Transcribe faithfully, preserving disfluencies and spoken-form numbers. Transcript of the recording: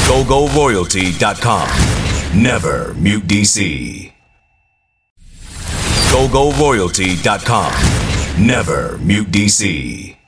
go go royalty dot com. Never mute D C. go go royalty dot com. Never mute D C.